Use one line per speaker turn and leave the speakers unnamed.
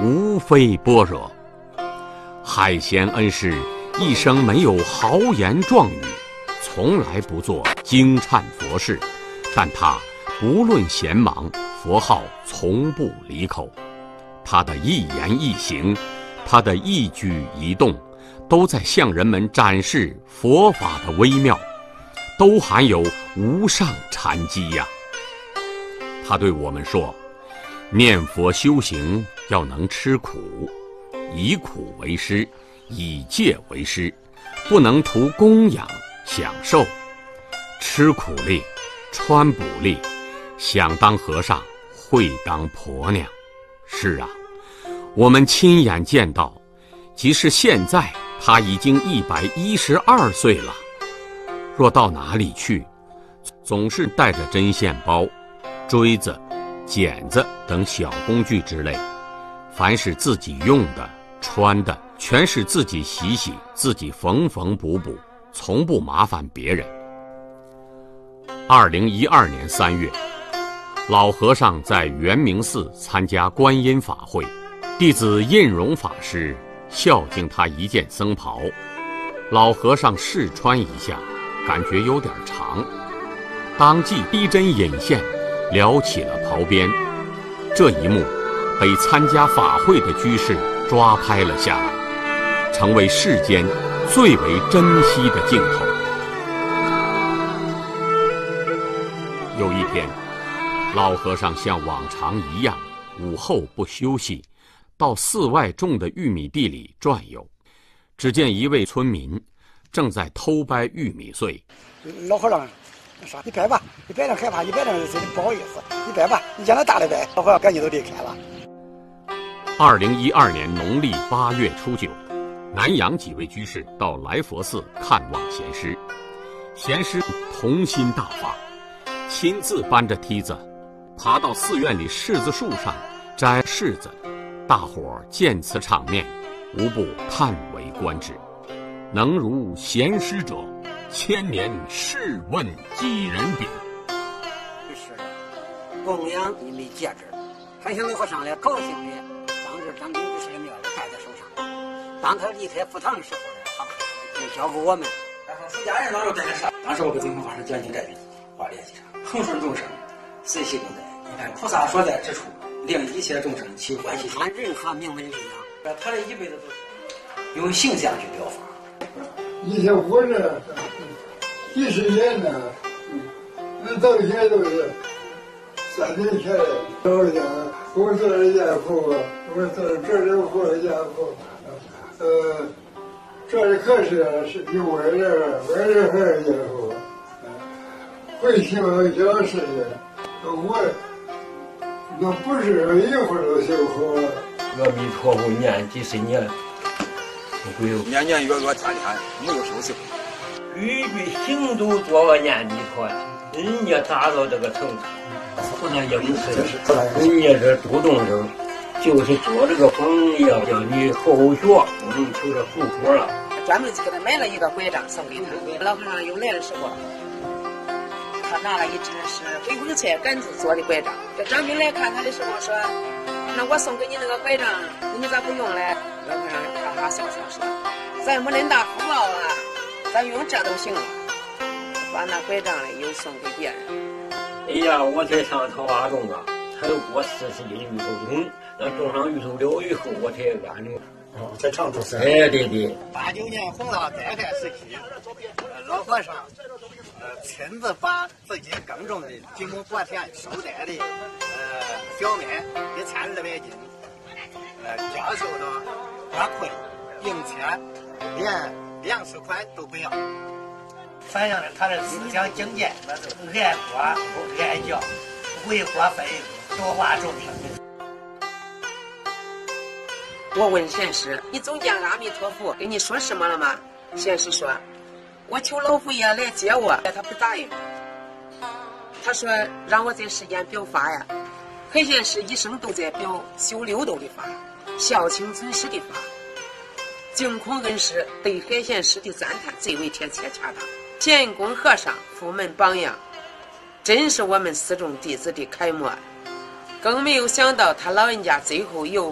无非般若。海贤恩师一生没有豪言壮语，从来不做惊颤佛事，但他不论闲忙，佛号从不离口。他的一言一行，他的一举一动，都在向人们展示佛法的微妙，都含有无上禅机呀。他对我们说，念佛修行要能吃苦，以苦为师，以戒为师，不能图供养享受，吃苦力，穿补力，想当和尚会当婆娘。是啊，我们亲眼见到，即使现在他已经112岁了，若到哪里去，总是带着针线包、锥子、剪子等小工具之类，凡是自己用的、穿的，全是自己洗洗，自己缝缝补补，从不麻烦别人。2012年3月，老和尚在圆明寺参加观音法会，弟子印容法师孝敬他一件僧袍，老和尚试穿一下，感觉有点长，当即逼针引线，撩起了袍边。这一幕被参加法会的居士抓拍了下来，成为世间最为珍惜的镜头。有一天，老和尚像往常一样，午后不休息，到寺外种的玉米地里转悠。只见一位村民正在偷掰玉米穗。
老和尚说：“你掰吧，你掰着害怕，你掰着不好意思，你掰吧，你将来大的掰。”老和尚赶紧都离开了。
2012年农历8月初9，南阳几位居士到来佛寺看望贤师，贤师童心大发，亲自搬着梯子爬到寺院里柿子树上摘柿子，大伙儿见此场面，无不叹为观止。能如贤师者，千年试问几人比？
是供养你的戒指，还向老和尚来高兴的，当时张公居士的庙也戴在手上。当他离开佛堂的时候呢，他就交给我们。
然后出家人当时在这，当时我跟宗恒法师讲经这句话联系上，恒顺众生，随喜共在。你看菩萨所在之处，令一切众生起欢喜心。
按任何名门力量，
他这一辈子都是用形象去表法。
以前活着几十年了，那到现在都是3年前老家，我做了家父，我做了这里活了家父，这里可是比外人还是家父，会听讲事情，我那不是一会儿就修好了。
阿弥陀佛念几十年。
年年月月天天没有休息，
句句行都做个念弥陀呀，人家达到这个程度，不能应试，人家这主动生，就是做这个榜样，叫你后学，我们求着福福了。
专门给他买了一个拐杖送给他。老和尚又来的时候，他拿了一只是回光菜杆子做的拐杖。这张兵来看他的时候说：“那我送给你那个拐杖，你咋不用嘞？”老和尚哈哈笑笑说：“咱没恁大福报啊，咱用这都行了。”把那拐杖嘞又送给别人。
哎呀，我才上桃花种啊，才有过40斤芋头种，那种上芋头了以后，我才安定。
在常州市。
哎，对对。
89年弘道代代时期，老和尚亲自把自己耕种的经过国田收带的小麦1200斤，教授了花卉、营切，连粮食款都不要，反映了他的思想境界，那都爱国不爱教，为国分多化众生。
我问贤师：“你总见阿弥陀佛跟你说什么了吗？”贤师说：“我求老佛爷来接我，他不答应。他说让我在世间表法呀。海贤师一生都在表修六道的法，孝亲尊师的法。净空恩师对海贤师的赞叹最为贴切恰当。贤公和尚佛门榜样，真是我们寺中弟子的楷模。更没有想到他老人家最后又